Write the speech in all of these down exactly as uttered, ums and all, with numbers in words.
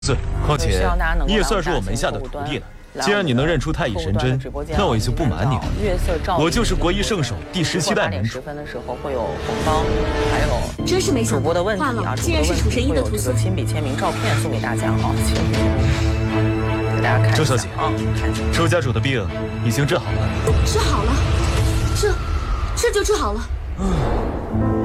岁，况且你也算是我门下的徒弟了。既然你能认出太乙神针，那我也就不瞒你了。我就是国医圣手第十七代门主。 分的时候会有红包，还有真是没想到， 主播的问题啊， 竟然是楚神医的徒孙， 亲笔签名照片送给大家啊，给大家看。 周小姐啊，周家主的病已经治好了。 治好了，这这就治好了。嗯。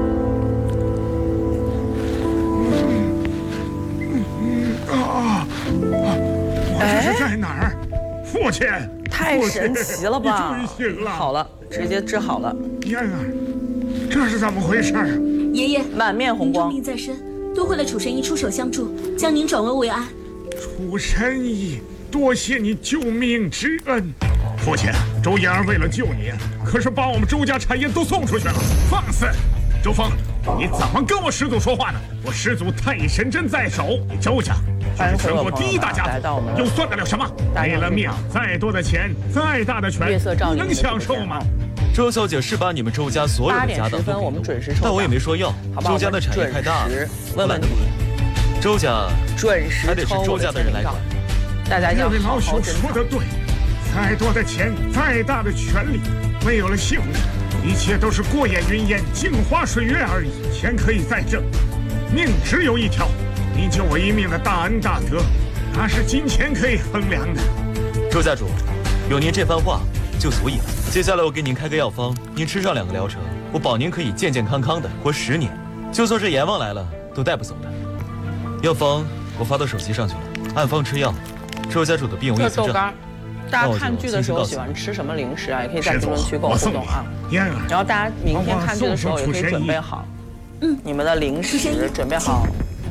啊！我这是在哪儿？父亲， 太神奇了吧！ 你终于醒了， 好了，直接治好了。 燕儿，这是怎么回事啊？ 爷爷， 满面红光， 重病在身，多亏了楚神医出手相助，将您转危为安。 楚神医，多谢你救命之恩。父亲，周燕儿为了救你，可是把我们周家产业都送出去了。放肆！ 周峰，你怎么跟我师祖说话呢？我师祖太乙神针在手，你周家是全国第一大家族，又算得了什么？没了命，再多的钱，再大的权，你能享受吗？ 周小姐是把你们周家所有的家当都给我，但我也没说要。周家的产业太大了， 问问题。 周家准时还得是周家的人来管。 大家要这位老朽说的对，再多的钱，再大的权力，没有了性命。 一切都是过眼云烟、镜花水月而已。钱可以再挣，命只有一条。你救我一命的大恩大德，哪是金钱可以衡量的？ 周家主，有您这番话就足以了。接下来我给您开个药方，您吃上两个疗程，我保您可以健健康康的活十年，就算是阎王来了都带不走的。药方我发到手机上去了，按方吃药。周家主的病我已经治好。 大家看剧的时候喜欢吃什么零食啊？也可以在评论区跟我互动啊。然后大家明天看剧的时候也可以准备好，嗯，你们的零食准备好。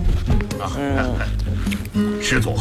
嗯，师祖，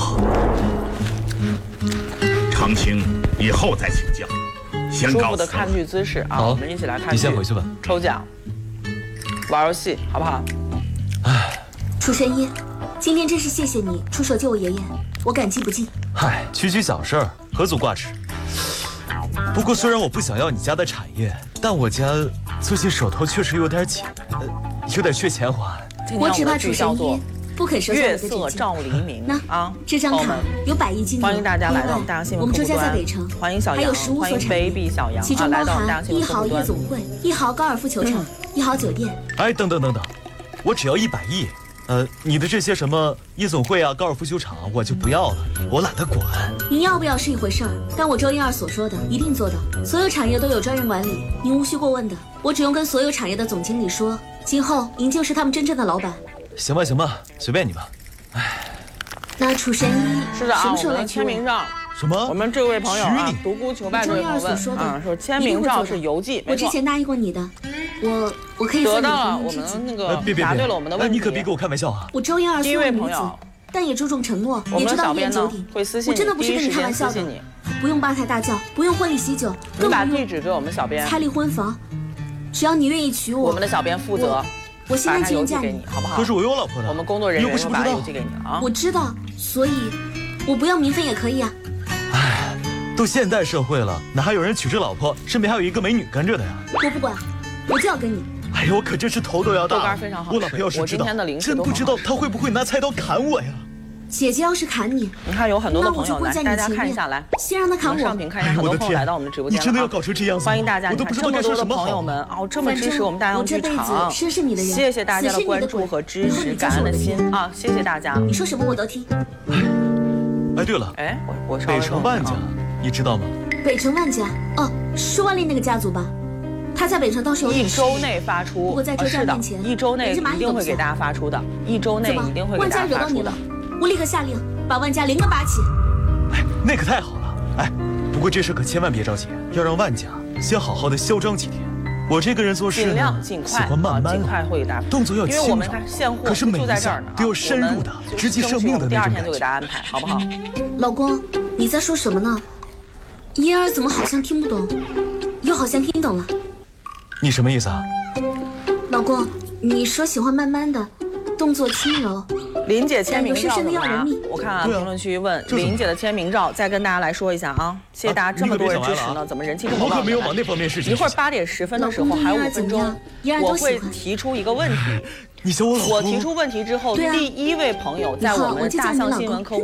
常青以后再请教。先告辞。 舒服的看剧姿势啊，我们一起来看剧。 你先回去吧。 抽奖，玩游戏，好不好？ 唉， 楚神医，今天真是谢谢你出手救我爷爷，我感激不尽。 嗨，区区小事儿，何足挂齿。不过虽然我不想要你家的产业，但我家最近手头确实有点紧，呃，有点缺钱花。 我只怕楚神医不肯收下我的月色照黎明。 那啊，这张卡有百亿金额。 欢迎大家来到大新闻客户端。 我们周家在北城， 欢迎小杨， 还有十五所产业，其中包含一豪夜总会、一豪高尔夫球场、一豪酒店。 哎，等等等等，我只要一百亿。 呃，你的这些什么夜总会啊、高尔夫球场，我就不要了，我懒得管。 您要不要是一回事儿，但我周燕儿所说的一定做到。所有产业都有专人管理，您无需过问的。我只用跟所有产业的总经理说，今后您就是他们真正的老板。 行吧，行吧，随便你吧。唉， 那楚神医是的啊， 什么时候来签名照？ 什么？ 我们这位朋友啊，独孤求败这位朋友问啊，说签名照是邮寄， 我之前答应过你的，我我可以得到了，我们那个答对了我们的问题。 你可别给我开玩笑啊！ 我周燕儿第一位朋友， 但也注重承诺， 也知道一言九鼎。 会私信我真的不是跟你开玩笑的，不用八抬大轿，不用婚礼喜酒，更把地址给我们小编， 彩礼婚房，只要你愿意娶我， 我们的小编负责。 我现在就邮寄给你，好不好？ 可是我有老婆的， 我们工作人员会把邮寄给你啊。 我知道，所以我不要名分也可以啊。 唉，都现代社会了，哪还有人娶着老婆，身边还有一个美女跟着的呀？ 我不管，我就要跟你。 哎呀，我可真是头都要大。 豆干非常好吃， 我老婆要是知道， 真不知道她会不会拿菜刀砍我呀？ 姐姐要是砍你， 你看有很多的朋友来，大家看一下来， 先让他砍我。 上屏看一下，很多朋友来到我们的直播间， 你真的要搞成这样子？ 欢迎大家， 我都不知道该说什么好。 朋友们哦，这么支持我们大洋剧场，谢谢大家的关注和支持，感恩的心啊！谢谢大家。 你说什么我都听。 哎，对了， 哎，我我北城万家，你知道吗？ 北城万家哦，是万历那个家族吧？他在北城倒是有一周内发出， 不过在周家面前， 一周内一定会给大家发出的，一周内一定会给大家发出的。 我立刻下令。 把万家连根拔起！ 哎，那可太好了！哎，不过这事可千万别着急，要让万家先好好的嚣张几天。我这个人做事呢，喜欢慢慢来，动作要轻柔，可是每一下都要深入的，直击生命的那种感觉。 好不好？ 老公，你在说什么呢？嫣儿怎么好像听不懂，又好像听懂了？ 你什么意思啊？ 老公，你说喜欢慢慢的，动作轻柔。 林姐签名照怎么拿？我看啊，评论区问林姐的签名照，再跟大家来说一下啊！谢谢大家这么多人支持呢，怎么人气这么高？ 我可没有往那方面事情。 一会儿八点十分的时候还有五分钟，我会提出一个问题， 你叫我老公？ 我提出问题之后，第一位朋友在我们大象新闻客户。